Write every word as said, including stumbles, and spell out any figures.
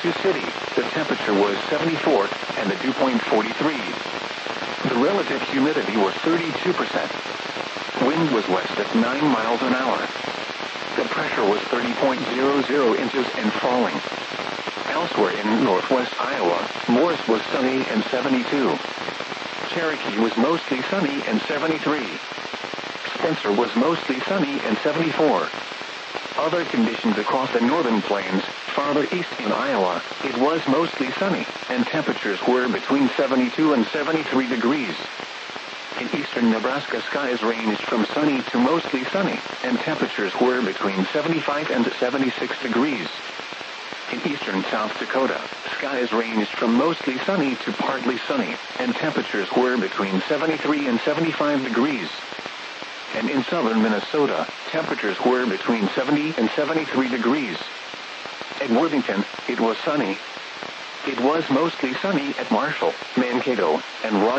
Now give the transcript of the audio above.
Sioux City, the temperature was seventy-four and the dew point forty-three. The relative humidity was thirty-two percent. Wind was west at nine miles an hour. The pressure was thirty point zero zero inches and falling. Elsewhere in northwest Iowa, Morris was sunny and seventy-two. Cherokee was mostly sunny and seventy-three. Spencer was mostly sunny and seventy-four. Other conditions across the northern plains, farther east in Iowa, it was mostly sunny, and temperatures were between seventy-two and seventy-three degrees. In eastern Nebraska, skies ranged from sunny to mostly sunny, and temperatures were between seventy-five and seventy-six degrees. In eastern South Dakota, skies ranged from mostly sunny to partly sunny, and temperatures were between seventy-three and seventy-five degrees. And in southern Minnesota, temperatures were between seventy and seventy-three degrees. At Worthington, it was sunny. It was mostly sunny at Marshall, Mankato, and Rochester.